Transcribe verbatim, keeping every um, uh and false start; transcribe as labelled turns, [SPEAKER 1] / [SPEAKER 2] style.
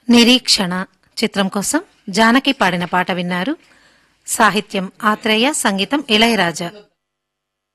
[SPEAKER 1] నిరీక్షణ చిత్రం కోసం జానకి పాడిన పాట విన్నారు. సాహిత్యం ఆత్రేయ, సంగీతం ఇళయరాజా.